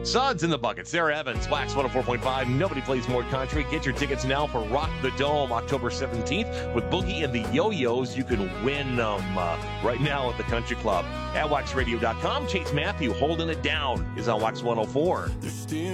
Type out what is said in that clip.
Suds in the bucket. Sarah Evans, Wax 104.5. Nobody plays more country. Get your tickets now for Rock the Dome, October 17th. With Boogie and the Yo-Yos, you can win them right now at the Country Club. At WaxRadio.com, Chase Matthew, Holding It Down, is on Wax 104.